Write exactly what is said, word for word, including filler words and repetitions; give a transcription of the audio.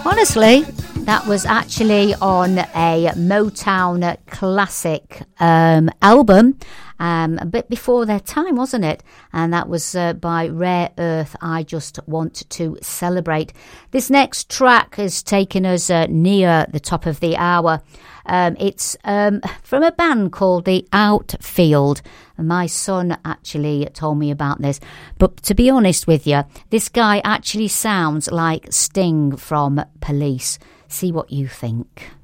Honestly, that was actually on a Motown classic um, album, um, a bit before their time, wasn't it? And that was uh, by Rare Earth, I Just Want to Celebrate. This next track has taken us uh, near the top of the hour. Um, it's um, from a band called The Outfield. My son actually told me about this. But to be honest with you, this guy actually sounds like Sting from Police. See what you think.